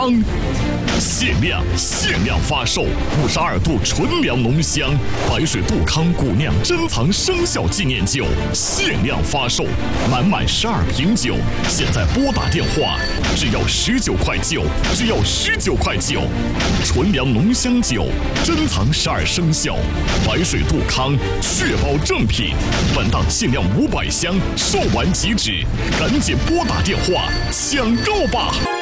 康。限量发售52度纯粮浓香白水杜康古酿珍藏生肖纪念酒，限量发售，满12瓶酒，现在拨打电话，只要19块9，只要19块9。纯粮浓香酒，珍藏12生肖，白水杜康，确保正品。本档限量500箱，售完即止，赶紧拨打电话抢购吧！